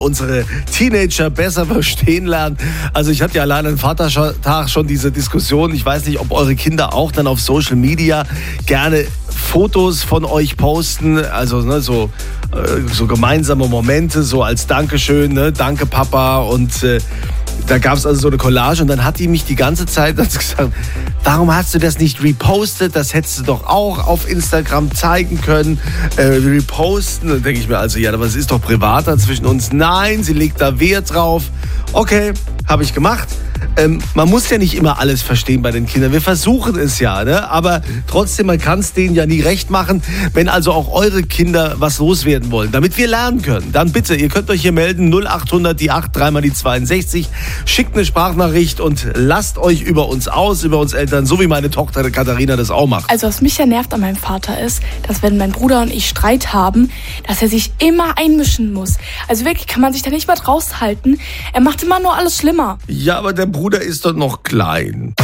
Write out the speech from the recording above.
unsere Teenager besser verstehen lernen. Also ich hatte ja allein am Vatertag schon diese Diskussion. Ich weiß nicht, ob eure Kinder auch dann auf Social Media gerne Fotos von euch posten. Also so gemeinsame Momente, so als Dankeschön, ne? Danke Papa. Und da gab es also so eine Collage und dann hat die mich die ganze Zeit gesagt, warum hast du das nicht repostet? Das hättest du doch auch auf Instagram zeigen können. Reposten. Dann denke ich mir also, ja, aber es ist doch privater zwischen uns. Nein, sie legt da Wert drauf. Okay, habe ich gemacht. Man muss ja nicht immer alles verstehen bei den Kindern. Wir versuchen es ja, ne? Aber trotzdem, man kann es denen ja nie recht machen. Wenn also auch eure Kinder was loswerden wollen, damit wir lernen können, dann bitte, ihr könnt euch hier melden, 0800 die 8, 3 mal die 62. Schickt eine Sprachnachricht und lasst euch über uns aus, über uns Eltern, so wie meine Tochter Katharina das auch macht. Also was mich ja nervt an meinem Vater ist, dass wenn mein Bruder und ich Streit haben, dass er sich immer einmischen muss. Also wirklich kann man sich da nicht mal raushalten. Er macht immer nur alles schlimmer. Ja, aber der Bruder ist doch noch klein.